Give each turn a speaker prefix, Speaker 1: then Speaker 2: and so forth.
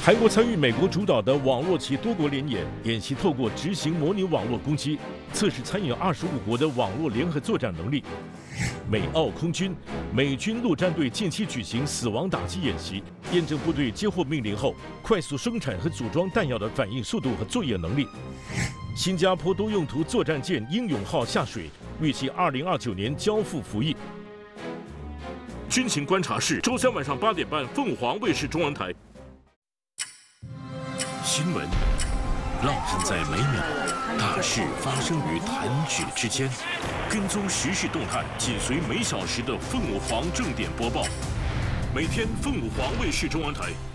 Speaker 1: 韩国参与美国主导的网络及多国联演，演习透过执行模拟网络攻击，测试参与25国的网络联合作战能力。美澳空军、美军陆战队近期举行死亡打击演习，验证部队接获命令后快速生产和组装弹药的反应速度和作业能力。新加坡多用途作战舰英勇号下水，预计2029年交付服役。军情观察室，周三晚上8点半，凤凰卫视中文台。新闻烙印在每秒，大事发生于弹指之间。跟踪时事动态，紧随每小时的凤凰正点播报。每天凤凰卫视中文台